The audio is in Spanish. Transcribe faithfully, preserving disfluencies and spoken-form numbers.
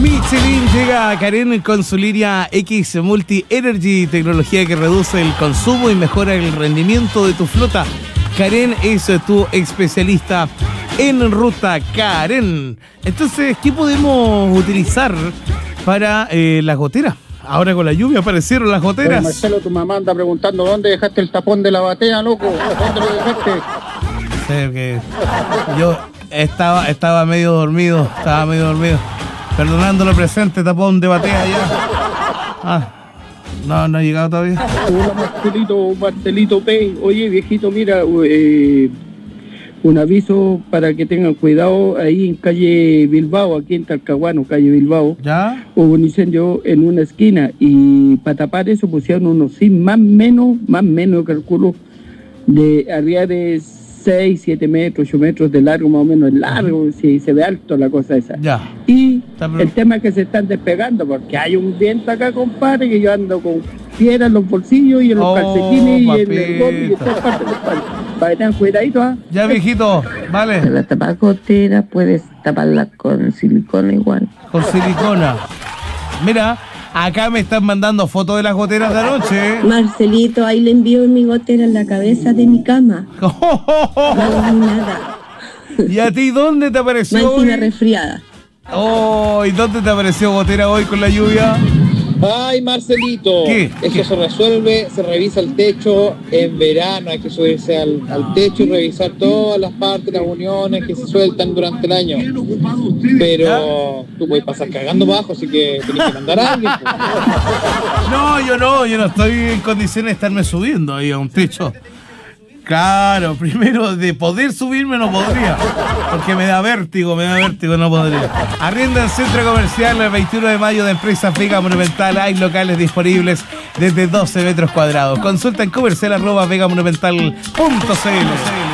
Michelin llega a Karen con su línea X Multi Energy, tecnología que reduce el consumo y mejora el rendimiento de tu flota. Karen es tu especialista en ruta. Karen. Entonces, ¿qué podemos utilizar para eh, las goteras? Ahora con la lluvia aparecieron las goteras. Pero Marcelo, tu mamá anda preguntando ¿dónde dejaste el tapón de la batea, loco? ¿Dónde lo dejaste? Sí, que yo estaba, estaba medio dormido, estaba medio dormido. Perdonando lo presente, tapón de batea ya. Ah, no, no ha llegado todavía. Hola, Marcelito, Marcelito P. Oye, viejito, mira, eh, un aviso para que tengan cuidado ahí en calle Bilbao, aquí en Talcahuano, calle Bilbao. ¿Ya? Hubo un incendio en una esquina y para tapar eso pusieron unos sí, más menos, más menos, calculo, de arriba de seis, siete metros, ocho metros de largo, más o menos largo, si se ve alto la cosa esa. Ya. Y el tema es que se están despegando, porque hay un viento acá, compadre, que yo ando con piedras en los bolsillos y en los oh, calcetines y papito. en el gorro y en todas partes, compadre. Para que tengan cuidadito, ¿ah? ¿eh? Ya, viejito, vale. La tapacotera puedes taparla con silicona igual. Con silicona. Mira, acá me están mandando fotos de las goteras de anoche. Marcelito, ahí le envío mi gotera en la cabeza de mi cama. No hago nada. ¿Y a ti dónde te apareció Más hoy? encima resfriada. Oh, ¿y dónde te apareció gotera hoy con la lluvia? Ay, Marcelito, ¿Qué? eso ¿Qué? se resuelve, se revisa el techo en verano, hay que subirse al, al techo y revisar todas las partes, las uniones que se sueltan durante el año. Pero tú puedes pasar cagando bajo, así que tenés que mandar a alguien. Pues. No, yo no, yo no estoy en condiciones de estarme subiendo ahí a un techo. Claro, primero de poder subirme no podría, porque me da vértigo, me da vértigo, no podría. Arrienda en Centro Comercial el veintiuno de mayo de Empresa Vega Monumental. Hay locales disponibles desde doce metros cuadrados. Consulta en comercial arroba vegamonumental punto cl.